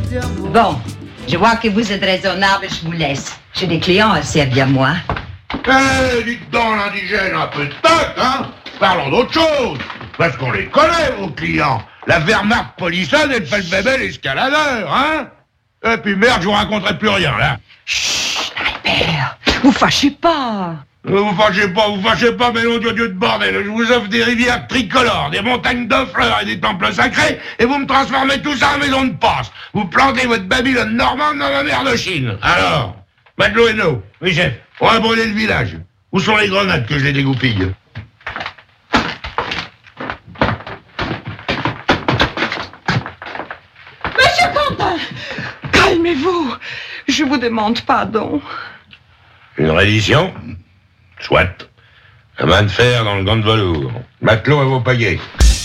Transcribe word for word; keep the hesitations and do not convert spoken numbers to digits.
Bon, je vois que vous êtes raisonnable, je vous laisse. J'ai des clients à servir moi. Eh, dites donc l'indigène, un peu de tact, hein. Parlons d'autre chose. Parce qu'on les connaît, vos clients. La Wehrmacht Polissonne et le Feldwebel escaladeur, hein. Et puis merde, je vous raconterai plus rien, là. Chut, Albert, vous fâchez pas. Vous fâchez pas, vous fâchez pas, mais non, Dieu, Dieu de bordel. Je vous offre des rivières tricolores, des montagnes de fleurs et des temples sacrés, et vous me transformez tout ça en maison de passe. Vous plantez votre Babylone normande dans la mer de Chine. Alors, Matelot et No, oui chef, on va brûler le village. Où sont les grenades que je les dégoupille? Monsieur Quentin, calmez-vous. Je vous demande pardon. Une reddition? Soit. Un main de fer dans le gant de velours. Matelot à vos pagaies.